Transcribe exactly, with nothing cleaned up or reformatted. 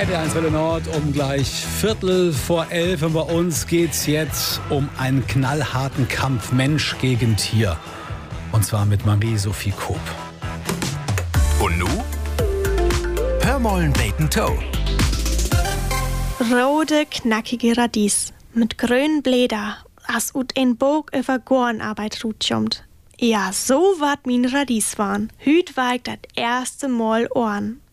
R T eins Welle Nord um gleich Viertel vor elf. Und bei uns geht's jetzt um einen knallharten Kampf Mensch gegen Tier. Und zwar mit Marie-Sophie Koop. Und nu? Hör mollen Bacon Toe. Rote, knackige Radies mit grünen Blätter, as ut ein Bog über Gornarbeit rutschommt. Ja, so wat min Radies waren. Hüt war ich dat erste Mal Ohren.